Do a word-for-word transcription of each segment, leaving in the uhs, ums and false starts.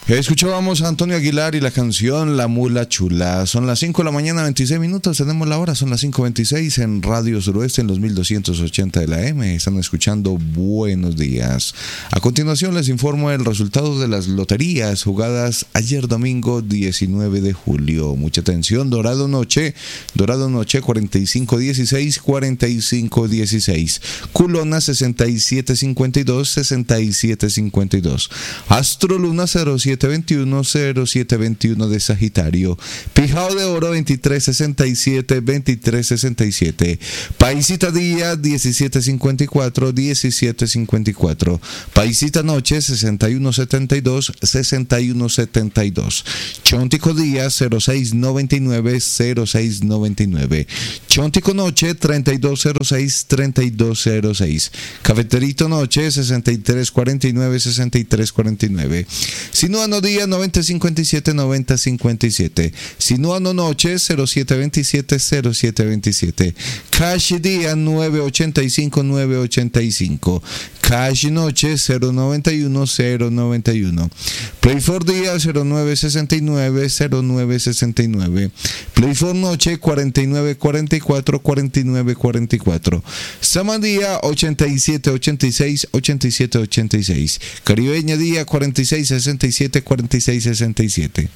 Escuchábamos a Antonio Aguilar y la canción La Mula Chula. Son las cinco de la mañana, veintiséis minutos. Tenemos la hora, son las cinco veintiséis en Radio Suroeste en los mil doscientos ochenta de la M. Están escuchando Buenos Días. A continuación les informo el resultado de las loterías jugadas ayer domingo diecinueve de julio. Mucha atención. Dorado Noche, Dorado Noche cuarenta y cinco dieciséis, cuarenta y cinco dieciséis. Culona sesenta y siete cincuenta y dos, sesenta y siete cincuenta y dos. Astro Luna cero siete veintiuno, cero siete veintiuno de Sagitario. Pijao de Oro veintitrés sesenta y siete, veintitrés sesenta y siete. Paisita Día diecisiete cincuenta y cuatro, diecisiete cincuenta y cuatro. Paisita Noche sesenta y uno setenta y dos, sesenta y uno setenta y dos. Chontico Día cero seis noventa y nueve, cero seis noventa y nueve. Chontico Noche treinta y dos cero seis, treinta y dos cero seis. Cafeterito Noche sesenta y tres cuarenta y nueve, sesenta y tres cuarenta y nueve. Sinuano Día noventa cincuenta y siete, noventa cincuenta y siete. Sinuano Noche cero siete veintisiete, cero siete veintisiete. Cash Día nueve ochenta y cinco, nueve ochenta y cinco. Cash Noche cero noventa y uno, cero noventa y uno. Play for Día cero nueve sesenta y nueve, cero nueve sesenta y nueve. Play for Noche cuarenta y nueve cuarenta y cuatro, cuarenta y nueve cuarenta y cuatro. Sama Día ochenta y siete ochenta y seis, ochenta y siete ochenta y seis. Caribeña Día cuarenta y seis sesenta y siete, cuarenta y seis sesenta y siete.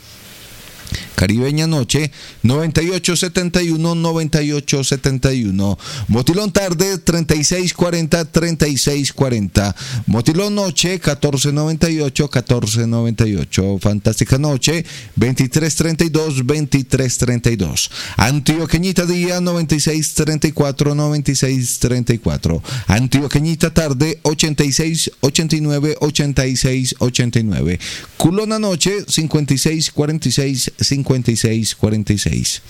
Caribeña Noche noventa y ocho setenta y uno, noventa y ocho setenta y uno. Motilón Tarde treinta y seis cuarenta, treinta y seis cuarenta. Motilón Noche catorce noventa y ocho, catorce noventa y ocho. Fantástica Noche veintitrés treinta y dos, veintitrés treinta y dos. Antioqueñita Día noventa y seis treinta y cuatro, noventa y seis treinta y cuatro. Antioqueñita Tarde ochenta y seis ochenta y nueve, ochenta y seis ochenta y nueve. Culona Noche cincuenta y seis cuarenta y seis, cincuenta y seis cuarenta y seis.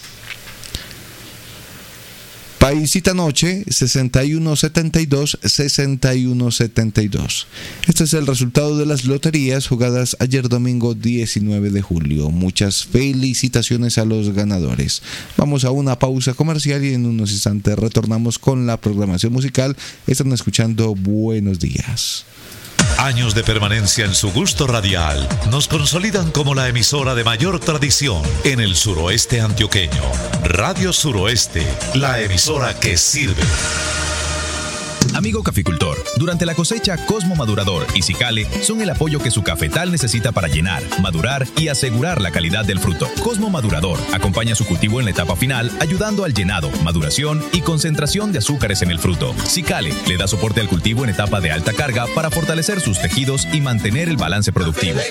Paisita Noche sesenta y uno setenta y dos, sesenta y uno setenta y dos. Este es el resultado de las loterías jugadas ayer domingo diecinueve de julio. Muchas felicitaciones a los ganadores. Vamos a una pausa comercial y en unos instantes retornamos con la programación musical. Están escuchando Buenos Días. Años de permanencia en su gusto radial nos consolidan como la emisora de mayor tradición en el suroeste antioqueño. Radio Suroeste, la emisora que sirve. Amigo caficultor, durante la cosecha Cosmo Madurador y Cicale son el apoyo que su cafetal necesita para llenar, madurar y asegurar la calidad del fruto. Cosmo Madurador acompaña su cultivo en la etapa final, ayudando al llenado, maduración y concentración de azúcares en el fruto. Cicale le da soporte al cultivo en etapa de alta carga para fortalecer sus tejidos y mantener el balance productivo.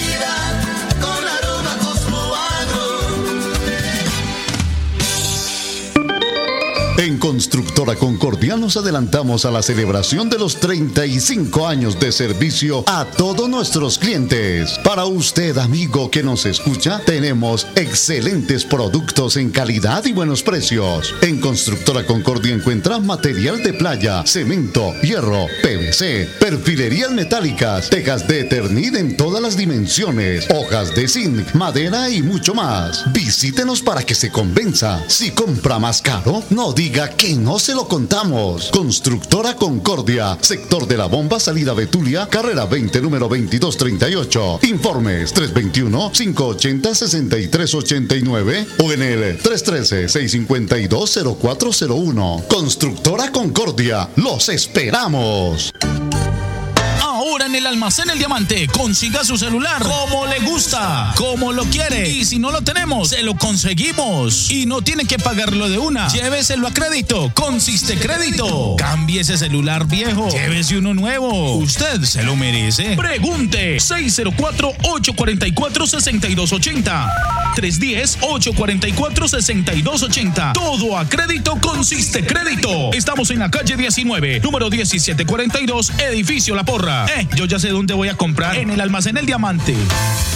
En Constructora Concordia nos adelantamos a la celebración de los treinta y cinco años de servicio a todos nuestros clientes. Para usted, amigo que nos escucha, tenemos excelentes productos en calidad y buenos precios. En Constructora Concordia encuentra material de playa, cemento, hierro, P V C, perfilerías metálicas, tejas de Eternit en todas las dimensiones, hojas de zinc, madera y mucho más. Visítenos para que se convenza. Si compra más caro, no diga Diga que no se lo contamos. Constructora Concordia, sector de la Bomba, salida Betulia, carrera veinte, número veintidós treinta y ocho. Informes tres dos uno, cinco ocho cero, seis tres ocho nueve o en el tres uno tres, seis cinco dos, cero cuatro cero uno. Constructora Concordia, los esperamos. Ahora en el Almacén El Diamante, consiga su celular como le gusta, como lo quiere. Y si no lo tenemos, se lo conseguimos. Y no tiene que pagarlo de una. Lléveselo a crédito con Siste Crédito. Cambie ese celular viejo, llévese uno nuevo. Usted se lo merece. Pregunte seis cero cuatro, ocho cuatro cuatro, seis dos ocho cero. tres uno cero, ocho cuatro cuatro, seis dos ocho cero. Todo a crédito con Siste Crédito. Estamos en la calle diecinueve, número diecisiete cuarenta y dos, edificio La Porra. Eh, yo ya sé dónde voy a comprar. En el Almacén El Diamante.